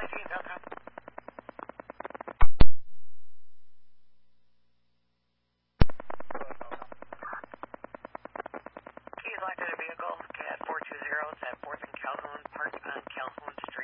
LIT.com. Keys locked in a vehicle, CAD 420, it's at 4th and Calhoun, parked on Calhoun Street.